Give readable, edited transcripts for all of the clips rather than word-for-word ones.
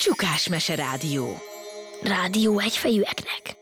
Csukás Mese Rádió. Rádió egyfejűeknek.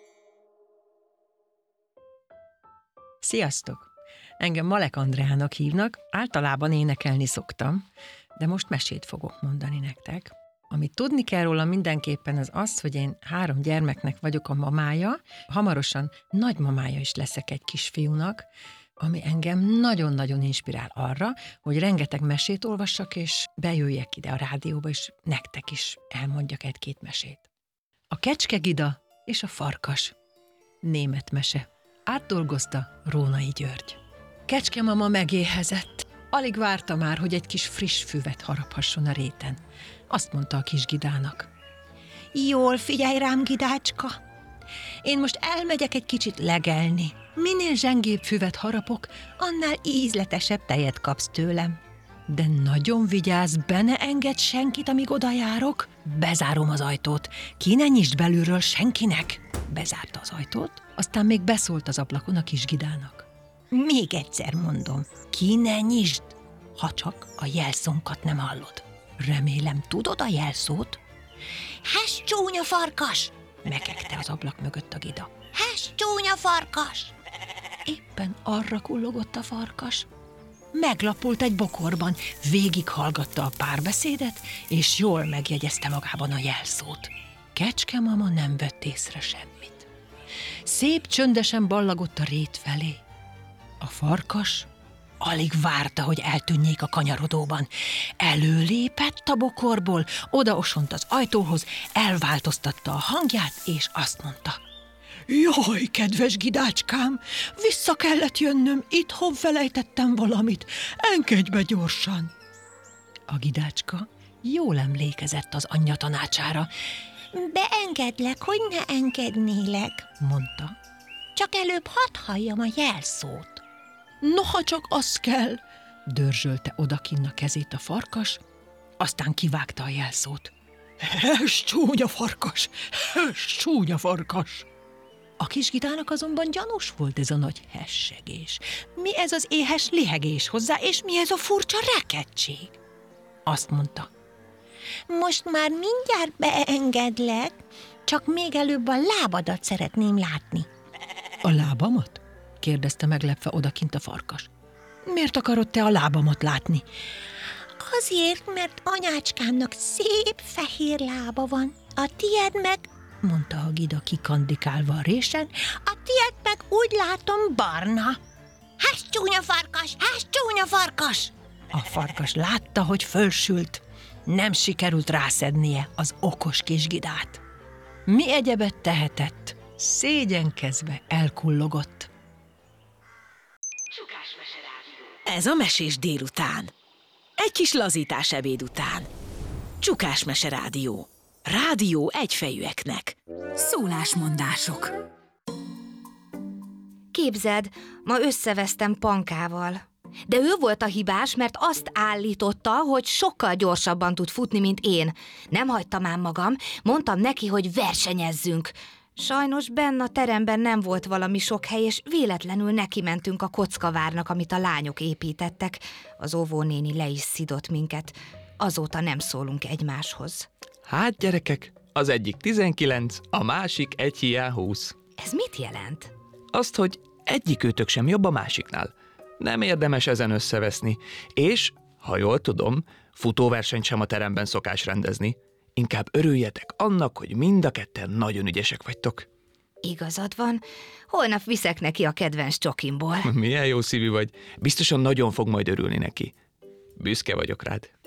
Sziasztok! Engem Malek Andreának hívnak, általában énekelni szoktam, de most mesét fogok mondani nektek. Amit tudni kell róla mindenképpen az, hogy én 3 gyermeknek vagyok a mamája, hamarosan nagymamája is leszek egy kisfiúnak, ami engem nagyon-nagyon inspirál arra, hogy rengeteg mesét olvassak, és bejöjjek ide a rádióba, és nektek is elmondjak 1-2 mesét. A Kecske-Gida és a farkas. Német mese. Átdolgozta Rónai György. Kecskemama megéhezett. Alig várta már, hogy egy kis friss füvet haraphasson a réten. Azt mondta a kis Gidának. Jól figyelj rám, Gidácska! Én most elmegyek egy kicsit legelni. Minél zsengébb füvet harapok, annál ízletesebb tejet kapsz tőlem. De nagyon vigyázz, be ne engedj senkit, amíg oda járok. Bezárom az ajtót. Ki ne nyisd belülről senkinek. Bezárta az ajtót, aztán még beszólt az ablakon a kis Gidának. Még egyszer mondom, ki ne nyisd, ha csak a jelszónkat nem hallod. Remélem, tudod a jelszót? Hes csúnya farkas! Mekegte az ablak mögött a Gida. Hes csúnya farkas! Éppen arra kullogott a farkas. Meglapult egy bokorban, végighallgatta a párbeszédet, és jól megjegyezte magában a jelszót. Kecskemama nem vett észre semmit. Szép csöndesen ballagott a rét felé. A farkas alig várta, hogy eltűnjék a kanyarodóban. Előlépett a bokorból, odaosont az ajtóhoz, elváltoztatta a hangját, és azt mondta. Jaj, kedves Gidácskám, vissza kellett jönnöm, itthon felejtettem valamit, engedj be gyorsan. A Gidácska jól emlékezett az anyja tanácsára. Beengedlek, hogy ne engednélek, mondta. Csak előbb hadd halljam a jelszót. Noha csak az kell, dörzsölte odakinn a kezét a farkas, aztán kivágta a jelszót. Hes csúnya farkas, hes csúnya farkas! A kis Gidának azonban gyanús volt ez a nagy hessegés. Mi ez az éhes lihegés hozzá, és mi ez a furcsa rekettség? Azt mondta. Most már mindjárt beengedlek, csak még előbb a lábadat szeretném látni. A lábamat? Kérdezte meglepve odakint a farkas. Miért akarod te a lábamat látni? Azért, mert anyácskámnak szép fehér lába van, a tied meg, mondta a Gida kikandikálva a résen, a tied meg úgy látom barna. Hes csúnya farkas, hes csúnya farkas! A farkas látta, hogy fölsült. Nem sikerült rászednie az okos kis Gidát. Mi egyebet tehetett? Szégyenkezve elkullogott. Csukás Mese Rádió. Ez a mesés délután. Egy kis lazítás ebéd után. Csukás Mese Rádió. Rádió egyfejűeknek. Szólásmondások. Képzeld, ma összevesztem Pankával. De ő volt a hibás, mert azt állította, hogy sokkal gyorsabban tud futni, mint én. Nem hagytam ám magam, mondtam neki, hogy versenyezzünk. Sajnos benn a teremben nem volt valami sok hely, és véletlenül nekimentünk a kockavárnak, amit a lányok építettek. Az óvónéni le is szidott minket. Azóta nem szólunk egymáshoz. Hát gyerekek, az egyik 19, a másik egy hiány 20. Ez mit jelent? Azt, hogy egyikőtök sem jobb a másiknál. Nem érdemes ezen összeveszni. És, ha jól tudom, futóversenyt sem a teremben szokás rendezni. Inkább örüljetek annak, hogy mind a ketten nagyon ügyesek vagytok. Igazad van, holnap viszek neki a kedvenc csokimból. Milyen jó szívű vagy. Biztosan nagyon fog majd örülni neki. Büszke vagyok rád.